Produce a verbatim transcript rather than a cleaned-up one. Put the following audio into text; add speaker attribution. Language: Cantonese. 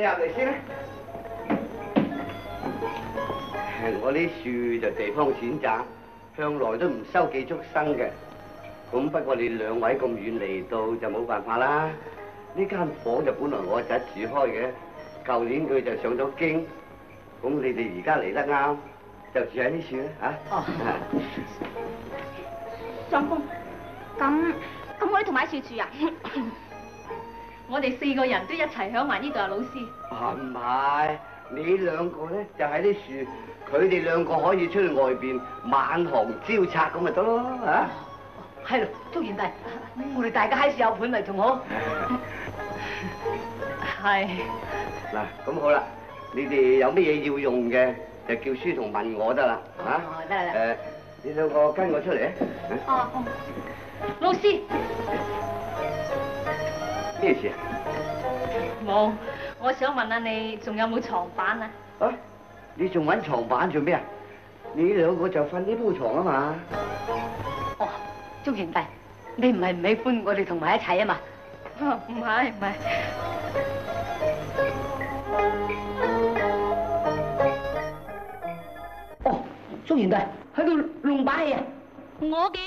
Speaker 1: 入嚟先啦。我啲樹就地方淺窄，向來都唔收寄宿生嘅。咁不過你兩位咁遠嚟到就冇辦法啦。呢間房就本來我侄住開嘅，舊年佢就上咗京。咁你哋而家嚟得啱，就住喺呢處啦嚇。哦。
Speaker 2: 相公，咁咁我哋同埋一處住啊？我哋四個人都一齊響埋呢度啊，老師。
Speaker 1: 啊唔係，你兩個咧就喺啲樹，佢哋兩個可以出去外邊晚航招賊咁咪得咯嚇。
Speaker 3: 係咯，祝賢弟，我哋大家喺樹有伴咪仲好。
Speaker 2: 係。
Speaker 1: 嗱，咁好啦，你哋有乜嘢要用嘅，就叫書童問我得啦嚇。
Speaker 3: 哦，得啦得。
Speaker 1: 誒，你兩個跟我出嚟啊！
Speaker 2: 哦，老師。
Speaker 1: 咩事啊？
Speaker 2: 冇，我想問下你仲有冇床板啊？
Speaker 1: 啊！你仲揾床板做咩啊？你兩個就瞓呢鋪床啊嘛。
Speaker 3: 哦，祝賢弟，你唔係唔喜歡我哋同埋一齊啊嘛？
Speaker 2: 唔係唔係。
Speaker 3: 哦，祝賢弟喺度弄把戲啊！
Speaker 2: 我嘅。